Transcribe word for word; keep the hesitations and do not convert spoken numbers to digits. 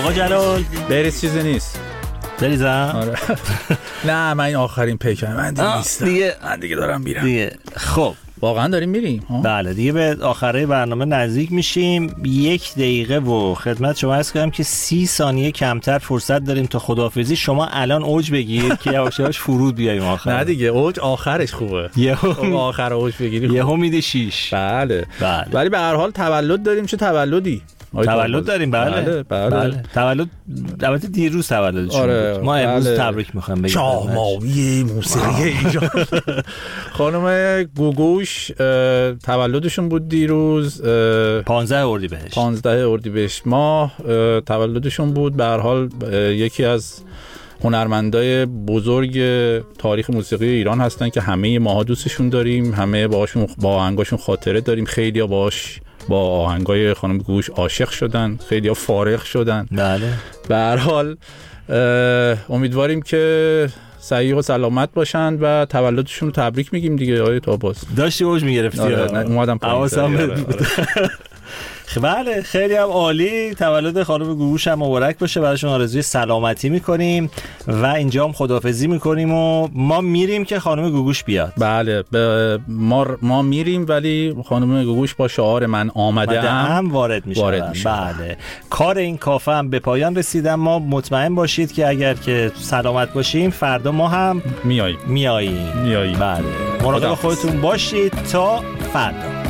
آقا جلال بریز چیزی نیست. بریزم؟ آره. نه من این آخرین پیکم من دیگه نیستم دیگه من دیگه دارم میرم دیگه. خب واقعا داریم میریم. بله دیگه به آخره برنامه نزدیک میشیم. یک دقیقه و خدمت شما عرض کنم که سی ثانیه کمتر فرصت داریم تا خداحافظی. شما الان اوج بگیر که یواش یواش فرود بیایم آخر. نه دیگه اوج آخرش خوبه. یهو آخر اوج بگیری یهو میده شیش. بله بله ولی به هر حال تولد داریم. چه تولدی؟ تولد داریم. بله بله, بله. بله. تولد البته دیروز تولدشون آره. بود. ما امروز بله. تبریک میخوام بگم شاهماوی موسیقی ایران. خانم گوگوش تولدشون بود دیروز پانزده اردیبهشت. پانزده اردیبهشت ماه تولدشون بود. به هر حال یکی از هنرمندای بزرگ تاریخ موسیقی ایران هستن که همه ماها دوستشون داریم، همه باهاشون با آهنگاشون خاطره داریم. خیلی‌ها باهاش با آهنگای خانم گوش عاشق شدن، خیلی‌ها فارغ شدن. بله به هر حال امیدواریم که صحیح و سلامت باشند و تولدشون رو تبریک میگیم دیگه. آیه تاباس داشتی اوج میگرفتی. آره اومدم پایین. بله خیلی هم عالی. تولد خانم گوگوش هم مبارک باشه. براشون آرزوی سلامتی میکنیم و اینجا هم خداحافظی میکنیم و ما میریم که خانم گوگوش بیاد. بله ما ما میریم ولی خانم گوگوش با شعار من آمده ام وارد میشه. وارد میشه. بله کار این کافه هم به پایان رسید. ما مطمئن باشید که اگر که سلامت باشیم فردا ما هم میاییم میاییم میاییم. بله مراقب خودتون باشید تا فردا.